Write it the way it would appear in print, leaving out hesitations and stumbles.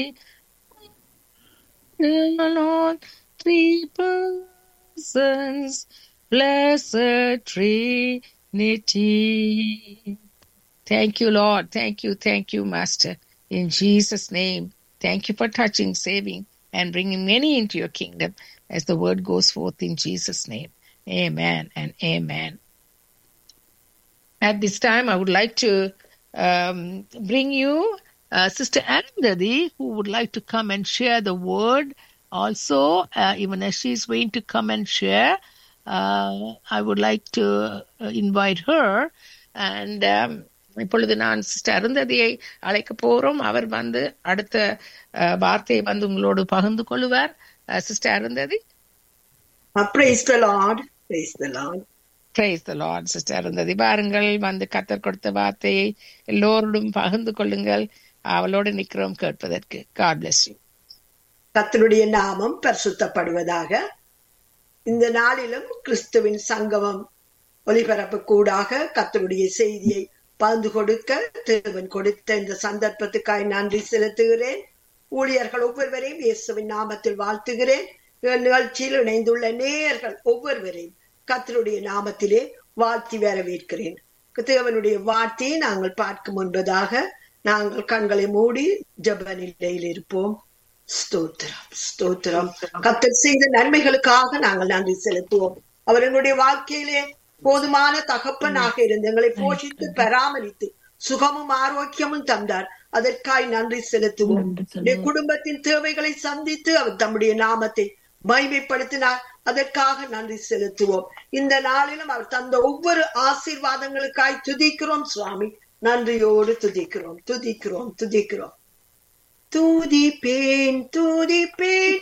Lord, three persons, blessed Trinity. Thank you, Lord. Thank you, Master. In Jesus' name, thank you for touching, saving, and bringing many into your kingdom as the word goes forth in Jesus' name. Amen and amen. At this time, I would like to bring you Sister Arundhati, who would like to come and share the word. Also, even as she's going to come and share, I would like to invite her. And இப்பொழுது நான் sister அருந்ததியை அழைக்க போறோம். அவர் வந்து அடுத்த வார்த்தையை வந்து உங்களோடு பகிர்ந்து கொள்வார். Sister Arundhati. Praise the Lord. Praise the Lord. Praise the Lord, sister Arundhati. பாருங்கள், வந்து கர்த்தர் கொடுத்த வார்த்தையை எல்லோருடன் பகிர்ந்து கொள்ளுங்கள். அவளோடு நிற்கிறோம் கேட்பதற்கு. God bless you. கர்த்தருடைய நாமம் பரிசுத்தப்படுவதாக. இந்த நாளிலும் கிறிஸ்துவின் சங்கமம் ஒலிபரப்பு கூடாக கர்த்தருடைய செய்தியை பகிர்ந்து கொடுக்க தேவன் கொடுத்த இந்த சந்தர்ப்பத்துக்காய் நன்றி செலுத்துகிறேன். ஊழியர்கள் ஒவ்வொருவரையும் இயேசுவின் நாமத்தில் வாழ்த்துகிறேன். நிகழ்ச்சியில் இணைந்துள்ள நேயர்கள் ஒவ்வொருவரையும் கர்த்தருடைய நாமத்திலே வாழ்த்தி வரவேற்கிறேன். தேவனுடைய வார்த்தையை நாங்கள் பார்க்க முன்பதாக நாங்கள் கண்களை மூடி ஜெப நிலையில் இருப்போம். ஸ்தோத்திரம் ஸ்தோத்திரம். கர்த்தர் செய்த நன்மைகளுக்காக நாங்கள் நன்றி செலுத்துவோம். அவர் எங்களுடைய வாழ்க்கையிலே போதுமான தகப்பனாக இருந்து எங்களை போஷித்து பராமரித்து சுகமும் ஆரோக்கியமும் தந்தார். அதற்காய் நன்றி செலுத்துவோம். குடும்பத்தின் தேவைகளை சந்தித்து அவர் தம்முடைய நாமத்தை மகிமைப்படுத்தினார். அதற்காக நன்றி செலுத்துவோம். இந்த நாளிலும் அவர் தந்த ஒவ்வொரு ஆசீர்வாதங்களுக்காய் துதிக்கிறோம் சுவாமி. நன்றியோடு துதிக்கிறோம் துதிக்கிறோம் துதிக்கிறோம். துதிப்பேன் துதிப்பேன்